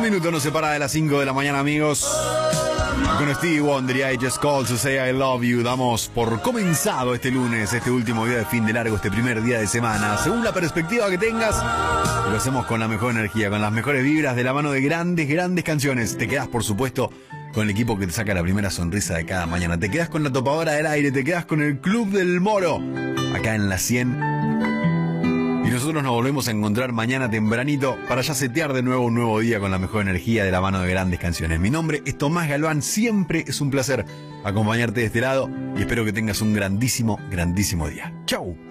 Un minuto nos separa de las 5 de la mañana, amigos. Con Stevie Wonder y I Just Called to Say I Love You damos por comenzado este lunes, este último día de fin de largo, este primer día de semana. Según la perspectiva que tengas, lo hacemos con la mejor energía, con las mejores vibras, de la mano de grandes canciones. Te quedas, por supuesto, con el equipo que te saca la primera sonrisa de cada mañana. Te quedas con la topadora del aire, te quedas con el Club del Moro, acá en la 100. Y nosotros nos volvemos a encontrar mañana tempranito para ya setear de nuevo un nuevo día con la mejor energía de la mano de grandes canciones. Mi nombre es Tomás Galván, siempre es un placer acompañarte de este lado y espero que tengas un grandísimo día. ¡Chau!